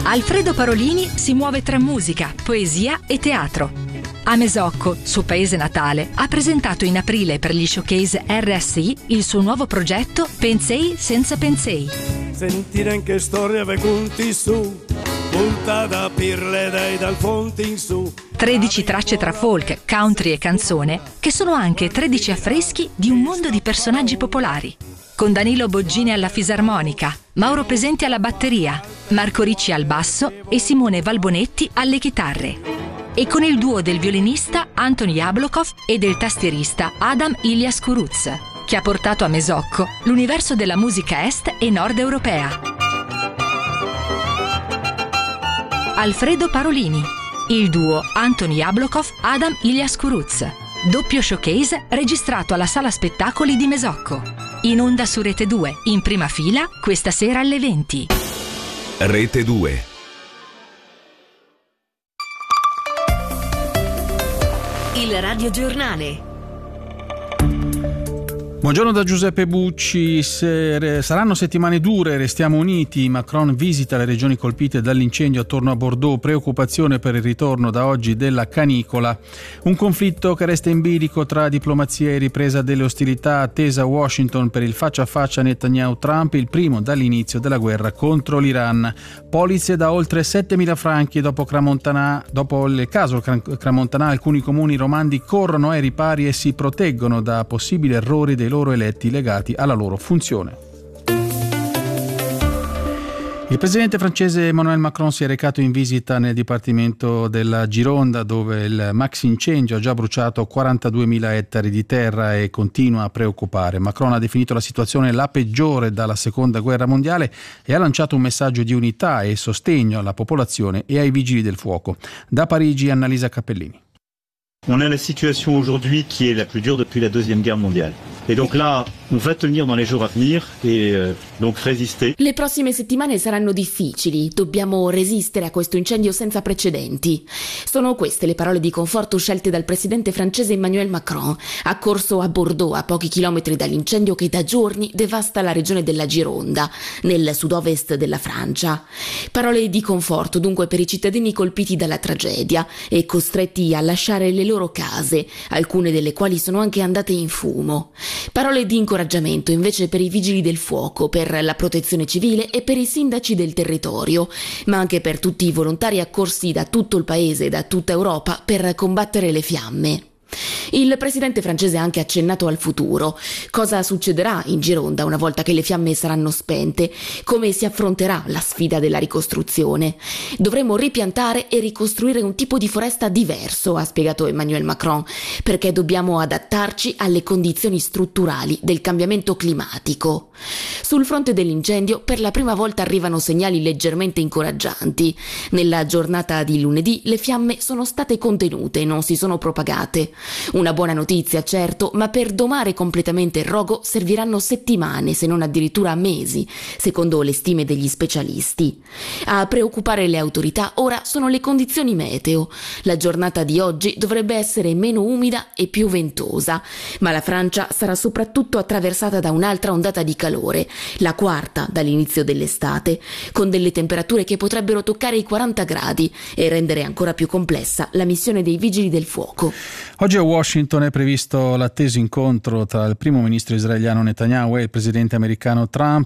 Alfredo Parolini si muove tra musica, poesia e teatro. A Mesocco, suo paese natale, ha presentato in aprile per gli showcase RSI il suo nuovo progetto Pensei senza Pensei. Sentire che storia ve conti su, punta da pirle dai dal fonte in su. 13 tracce tra folk, country e canzone, che sono anche 13 affreschi di un mondo di personaggi popolari. Con Danilo Boggini alla fisarmonica, Mauro Pesenti alla batteria, Marco Ricci al basso e Simone Valbonetti alle chitarre. E con il duo del violinista Anton Jablokov e del tastierista Adam Ilias Kuruz, che ha portato a Mesocco l'universo della musica est e nord europea. Alfredo Parolini, il duo Anton Jablokov Adam Ilias Kuruz, doppio showcase registrato alla Sala Spettacoli di Mesocco. In onda su Rete 2, in prima fila, questa sera alle 20. Rete 2. Il radiogiornale. Buongiorno da Giuseppe Bucci. Saranno settimane dure, restiamo uniti. Macron visita le regioni colpite dall'incendio attorno a Bordeaux, preoccupazione per il ritorno da oggi della canicola. Un conflitto che resta in bilico tra diplomazia e ripresa delle ostilità, attesa a Washington per il faccia a faccia Netanyahu-Trump, il primo dall'inizio della guerra contro l'Iran. Polizze da oltre 7.000 franchi dopo il caso Cramontanà, alcuni comuni romandi corrono ai ripari e si proteggono da possibili errori dei loro eletti legati alla loro funzione. Il presidente francese Emmanuel Macron si è recato in visita nel dipartimento della Gironda, dove il maxi incendio ha già bruciato 42.000 ettari di terra e continua a preoccupare. Macron ha definito la situazione la peggiore dalla seconda guerra mondiale e ha lanciato un messaggio di unità e sostegno alla popolazione e ai vigili del fuoco. Da Parigi, Annalisa Cappellini. On a la situation aujourd'hui qui est la plus dure depuis la Deuxième Guerre mondiale. Et donc là, on va tenir dans les jours à venir et donc résister. Le prossime settimane saranno difficili, dobbiamo resistere a questo incendio senza precedenti. Sono queste le parole di conforto scelte dal presidente francese Emmanuel Macron, accorso a Bordeaux, a pochi chilometri dall'incendio che da giorni devasta la regione della Gironda, nel sud-ovest della Francia. Parole di conforto dunque per i cittadini colpiti dalla tragedia e costretti a lasciare le loro case, alcune delle quali sono anche andate in fumo. Parole di incoraggiamento invece per i vigili del fuoco, per la protezione civile e per i sindaci del territorio, ma anche per tutti i volontari accorsi da tutto il paese e da tutta Europa per combattere le fiamme. Il presidente francese ha anche accennato al futuro. Cosa succederà in Gironda una volta che le fiamme saranno spente? Come si affronterà la sfida della ricostruzione? Dovremo ripiantare e ricostruire un tipo di foresta diverso, ha spiegato Emmanuel Macron, perché dobbiamo adattarci alle condizioni strutturali del cambiamento climatico. Sul fronte dell'incendio, per la prima volta arrivano segnali leggermente incoraggianti. Nella giornata di lunedì le fiamme sono state contenute e non si sono propagate. Una buona notizia, certo, ma per domare completamente il rogo serviranno settimane, se non addirittura mesi, secondo le stime degli specialisti. A preoccupare le autorità ora sono le condizioni meteo. La giornata di oggi dovrebbe essere meno umida e più ventosa, ma la Francia sarà soprattutto attraversata da un'altra ondata di calore, la quarta dall'inizio dell'estate, con delle temperature che potrebbero toccare i 40 gradi e rendere ancora più complessa la missione dei vigili del fuoco. Oggi a Washington è previsto l'atteso incontro tra il primo ministro israeliano Netanyahu e il presidente americano Trump,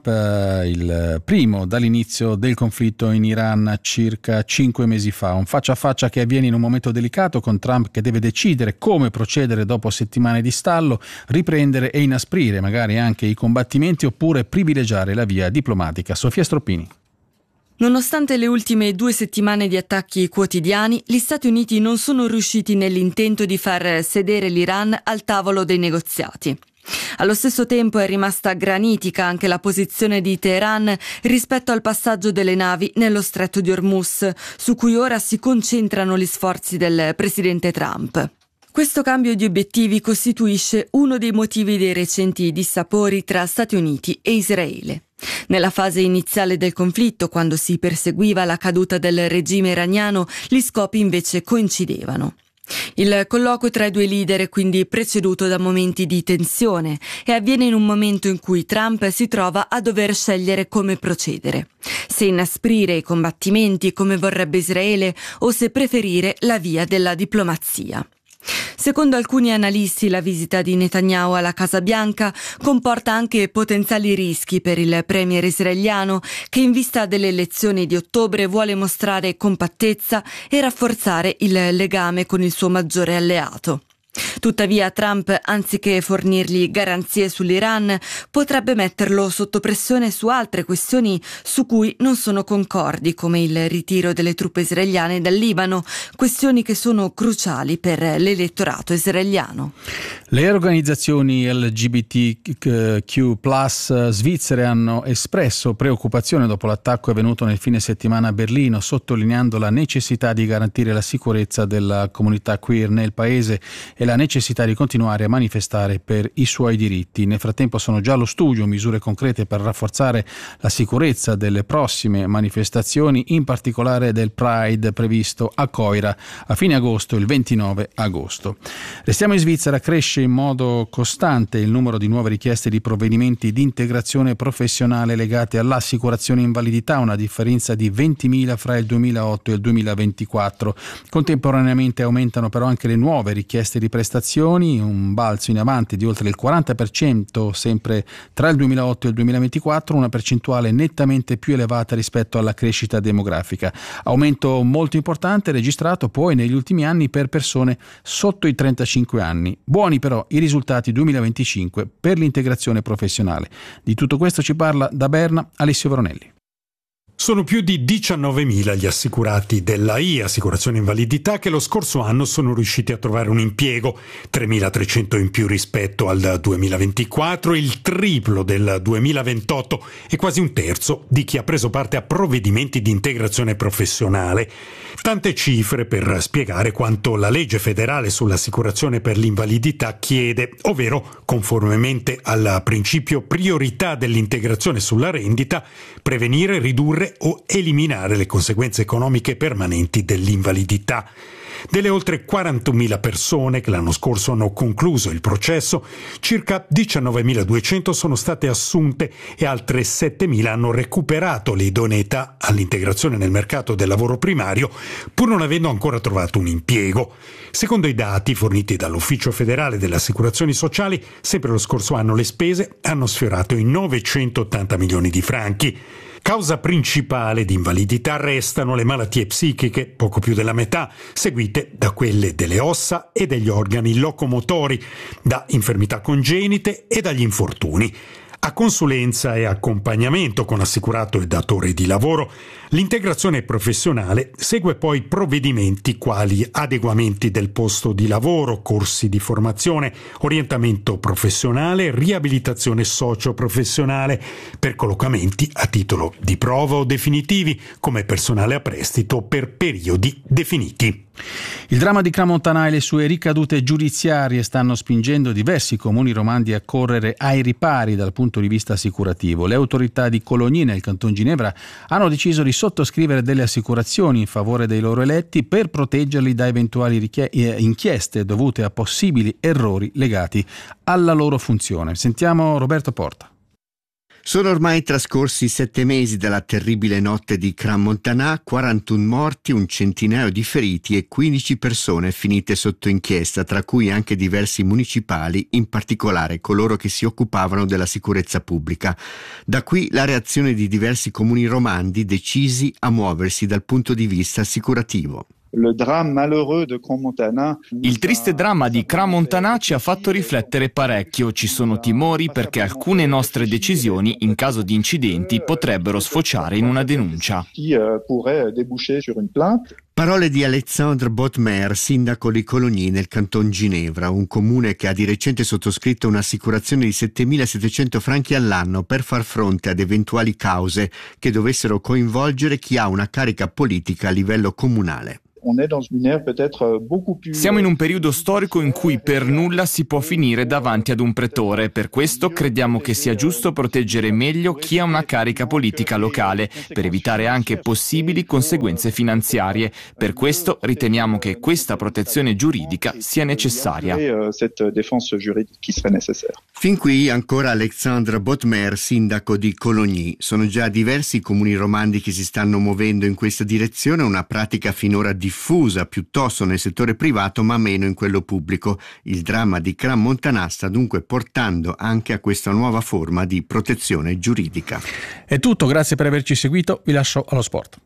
il primo dall'inizio del conflitto in Iran circa 5 mesi fa. Un faccia a faccia che avviene in un momento delicato, con Trump che deve decidere come procedere dopo settimane di stallo, riprendere e inasprire magari anche i combattimenti oppure privilegiare la via diplomatica. Sofia Stroppini. Nonostante le ultime 2 settimane di attacchi quotidiani, gli Stati Uniti non sono riusciti nell'intento di far sedere l'Iran al tavolo dei negoziati. Allo stesso tempo è rimasta granitica anche la posizione di Teheran rispetto al passaggio delle navi nello stretto di Hormuz, su cui ora si concentrano gli sforzi del presidente Trump. Questo cambio di obiettivi costituisce uno dei motivi dei recenti dissapori tra Stati Uniti e Israele. Nella fase iniziale del conflitto, quando si perseguiva la caduta del regime iraniano, gli scopi invece coincidevano. Il colloquio tra i due leader è quindi preceduto da momenti di tensione e avviene in un momento in cui Trump si trova a dover scegliere come procedere. se inasprire i combattimenti come vorrebbe Israele o se preferire la via della diplomazia. Secondo alcuni analisti, la visita di Netanyahu alla Casa Bianca comporta anche potenziali rischi per il premier israeliano, che in vista delle elezioni di ottobre vuole mostrare compattezza e rafforzare il legame con il suo maggiore alleato. Tuttavia Trump, anziché fornirgli garanzie sull'Iran, potrebbe metterlo sotto pressione su altre questioni su cui non sono concordi, come il ritiro delle truppe israeliane dal Libano, questioni che sono cruciali per l'elettorato israeliano. Le organizzazioni LGBTQ+ svizzere hanno espresso preoccupazione dopo l'attacco avvenuto nel fine settimana a Berlino, sottolineando la necessità di garantire la sicurezza della comunità queer nel paese e la necessità di continuare a manifestare per i suoi diritti. Nel frattempo sono già allo studio misure concrete per rafforzare la sicurezza delle prossime manifestazioni, in particolare del Pride previsto a Coira a fine agosto, il 29 agosto. Restiamo in Svizzera. Cresce in modo costante il numero di nuove richieste di provvedimenti di integrazione professionale legate all'assicurazione invalidità, una differenza di 20.000 fra il 2008 e il 2024. Contemporaneamente aumentano però anche le nuove richieste di prestazioni, un balzo in avanti di oltre il 40% sempre tra il 2008 e il 2024, una percentuale nettamente più elevata rispetto alla crescita demografica. Aumento molto importante registrato poi negli ultimi anni per persone sotto i 35 anni. Buoni però i risultati 2025 per l'integrazione professionale. Di tutto questo ci parla da Berna Alessio Veronelli. Sono più di 19.000 gli assicurati della I, Assicurazione Invalidità, che lo scorso anno sono riusciti a trovare un impiego, 3.300 in più rispetto al 2024, il triplo del 2028 e quasi un terzo di chi ha preso parte a provvedimenti di integrazione professionale. Tante cifre per spiegare quanto la legge federale sull'assicurazione per l'invalidità chiede, ovvero, conformemente al principio priorità dell'integrazione sulla rendita, prevenire, ridurre o eliminare le conseguenze economiche permanenti dell'invalidità. Delle oltre 41.000 persone che l'anno scorso hanno concluso il processo, circa 19.200 sono state assunte e altre 7.000 hanno recuperato l'idoneità all'integrazione nel mercato del lavoro primario, pur non avendo ancora trovato un impiego. Secondo i dati forniti dall'Ufficio federale delle assicurazioni sociali, sempre lo scorso anno le spese hanno sfiorato i 980 milioni di franchi. Causa principale di invalidità restano le malattie psichiche, poco più della metà, seguite da quelle delle ossa e degli organi locomotori, da infermità congenite e dagli infortuni. A consulenza e accompagnamento con assicurato e datore di lavoro, l'integrazione professionale segue poi provvedimenti quali adeguamenti del posto di lavoro, corsi di formazione, orientamento professionale, riabilitazione socio-professionale, per collocamenti a titolo di prova o definitivi come personale a prestito per periodi definiti. Il dramma di Crans-Montana e le sue ricadute giudiziarie stanno spingendo diversi comuni romandi a correre ai ripari dal punto di vista assicurativo. Le autorità di Cologny, nel canton Ginevra, hanno deciso di sottoscrivere delle assicurazioni in favore dei loro eletti per proteggerli da eventuali inchieste dovute a possibili errori legati alla loro funzione. Sentiamo Roberto Porta. Sono ormai trascorsi 7 mesi dalla terribile notte di Crans-Montana, 41 morti, un centinaio di feriti e 15 persone finite sotto inchiesta, tra cui anche diversi municipali, in particolare coloro che si occupavano della sicurezza pubblica. Da qui la reazione di diversi comuni romandi decisi a muoversi dal punto di vista assicurativo. Il triste dramma di Crans-Montana ci ha fatto riflettere parecchio. Ci sono timori perché alcune nostre decisioni, in caso di incidenti, potrebbero sfociare in una denuncia. Parole di Alexandre Botmer, sindaco di Cologny nel canton Ginevra, un comune che ha di recente sottoscritto un'assicurazione di 7.700 franchi all'anno per far fronte ad eventuali cause che dovessero coinvolgere chi ha una carica politica a livello comunale. Siamo in un periodo storico in cui per nulla si può finire davanti ad un pretore. Per questo crediamo che sia giusto proteggere meglio chi ha una carica politica locale, per evitare anche possibili conseguenze finanziarie. Per questo riteniamo che questa protezione giuridica sia necessaria. Fin qui ancora Alexandre Bodmer, sindaco di Cologny. Sono già diversi i comuni romandi che si stanno muovendo in questa direzione, una pratica finora diffusa piuttosto nel settore privato ma meno in quello pubblico. Il dramma di Crans-Montana sta dunque portando anche a questa nuova forma di protezione giuridica. È tutto, grazie per averci seguito, vi lascio allo sport.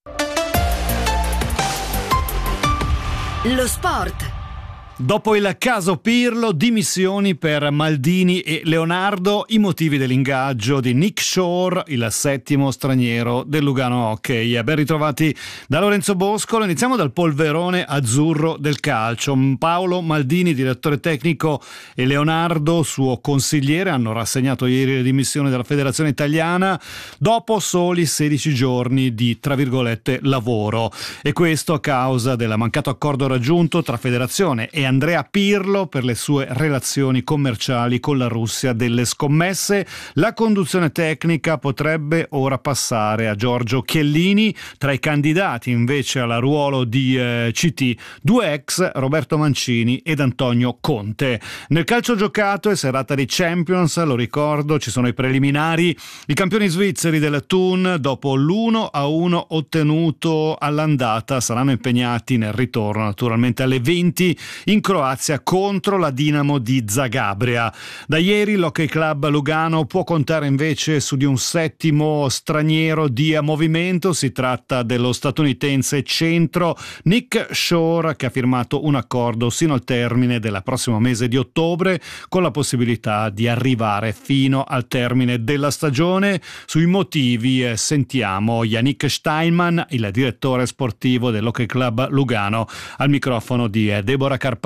Lo sport. Dopo il caso Pirlo, dimissioni per Maldini e Leonardo, i motivi dell'ingaggio di Nick Shore, il settimo straniero del Lugano Hockey. Ben ritrovati da Lorenzo Boscolo. Iniziamo dal polverone azzurro del calcio. Paolo Maldini, direttore tecnico, e Leonardo, suo consigliere, hanno rassegnato ieri le dimissioni della Federazione Italiana dopo soli 16 giorni di, tra virgolette, lavoro. E questo a causa del mancato accordo raggiunto tra Federazione e Andrea Pirlo per le sue relazioni commerciali con la Russia delle scommesse. La conduzione tecnica potrebbe ora passare a Giorgio Chiellini. Tra i candidati invece al ruolo di CT, due ex, Roberto Mancini ed Antonio Conte. Nel calcio giocato è serata di Champions, lo ricordo, ci sono i preliminari. I campioni svizzeri del Thun, dopo l'1-1 ottenuto all'andata, saranno impegnati nel ritorno naturalmente alle 20 in Croazia contro la Dinamo di Zagabria. Da ieri l'Hockey Club Lugano può contare invece su di un settimo straniero di movimento. Si tratta dello statunitense centro Nick Shore, che ha firmato un accordo sino al termine del prossimo mese di ottobre, con la possibilità di arrivare fino al termine della stagione. Sui motivi sentiamo Yannick Steinman, il direttore sportivo dell'Hockey Club Lugano, al microfono di Deborah Carpani.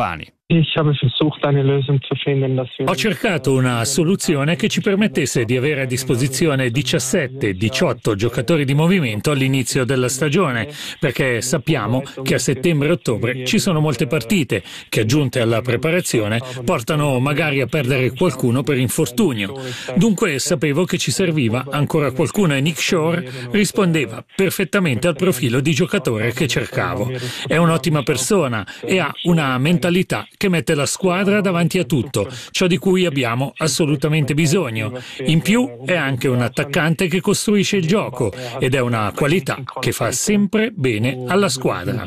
Ho cercato una soluzione che ci permettesse di avere a disposizione 17-18 giocatori di movimento all'inizio della stagione, perché sappiamo che a settembre e ottobre ci sono molte partite che, aggiunte alla preparazione, portano magari a perdere qualcuno per infortunio. Dunque sapevo che ci serviva ancora qualcuno e Nick Shore rispondeva perfettamente al profilo di giocatore che cercavo. È un'ottima persona e ha una mentalità che mette la squadra davanti a tutto, ciò di cui abbiamo assolutamente bisogno. In più è anche un attaccante che costruisce il gioco ed è una qualità che fa sempre bene alla squadra.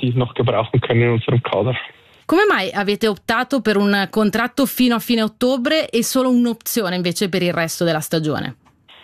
Come mai avete optato per un contratto fino a fine ottobre e solo un'opzione invece per il resto della stagione?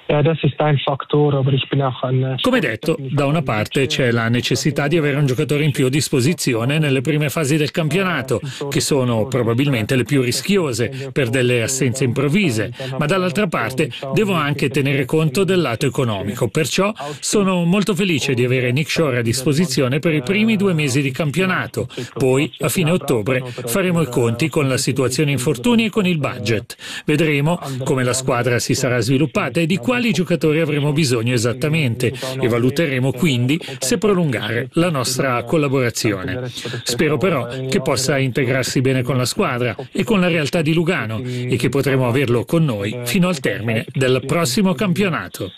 Come detto, da una parte c'è la necessità di avere un giocatore in più a disposizione nelle prime fasi del campionato, che sono probabilmente le più rischiose per delle assenze improvvise, ma dall'altra parte devo anche tenere conto del lato economico. Perciò sono molto felice di avere Nick Shore a disposizione per i primi 2 mesi di campionato. Poi, a fine ottobre, faremo i conti con la situazione infortuni e con il budget. Vedremo come la squadra si sarà sviluppata e di quali giocatori avremo bisogno esattamente e valuteremo quindi se prolungare la nostra collaborazione. Spero però che possa integrarsi bene con la squadra e con la realtà di Lugano e che potremo averlo con noi fino al termine del prossimo campionato.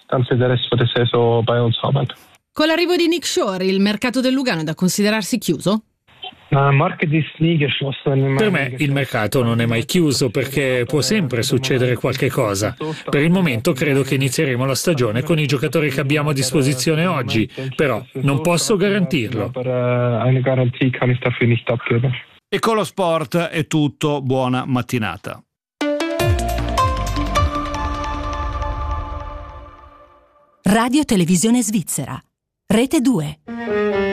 Con l'arrivo di Nick Shore, il mercato del Lugano è da considerarsi chiuso? Per me il mercato non è mai chiuso perché può sempre succedere qualche cosa. Per il momento credo che inizieremo la stagione con i giocatori che abbiamo a disposizione oggi, però non posso garantirlo. E con lo sport è tutto, buona mattinata. Radio Televisione Svizzera, Rete 2.